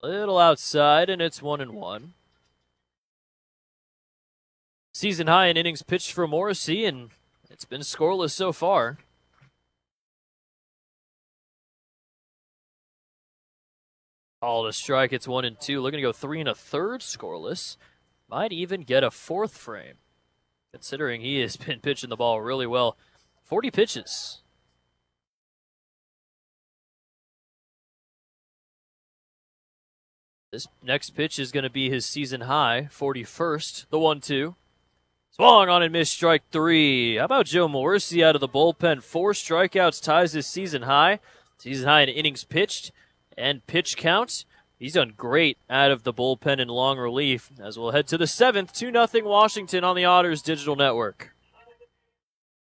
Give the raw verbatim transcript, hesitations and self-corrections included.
Little outside, and it's one and one. Season high in innings pitched for Morrissey, and it's been scoreless so far. All to strike, it's one and two. Looking to go three and a third scoreless. Might even get a fourth frame, considering he has been pitching the ball really well. forty pitches. This next pitch is going to be his season high, forty-first, the one two. Swung on and missed, strike three. How about Joe Morrissey out of the bullpen? Four strikeouts ties his season high. Season high in innings pitched and pitch count. He's done great out of the bullpen in long relief as we'll head to the seventh. two nothing Washington on the Otters Digital Network.